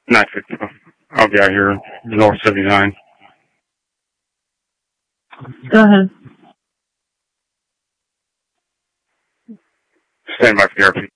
950. I'll be out here north 79. Go ahead. Stand by for the RP.